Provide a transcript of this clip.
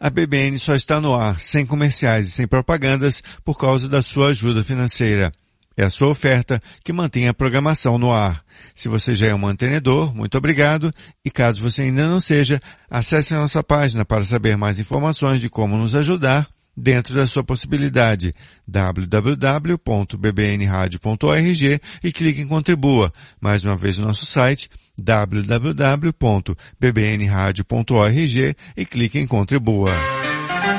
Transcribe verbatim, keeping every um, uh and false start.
A B B N só está no ar, sem comerciais e sem propagandas, por causa da sua ajuda financeira. É a sua oferta que mantém a programação no ar. Se você já é um mantenedor, muito obrigado. E caso você ainda não seja, acesse a nossa página para saber mais informações de como nos ajudar dentro da sua possibilidade. w w w ponto b b n radio ponto org e clique em Contribua. Mais uma vez o nosso site w w w ponto b b n radio ponto org e clique em Contribua.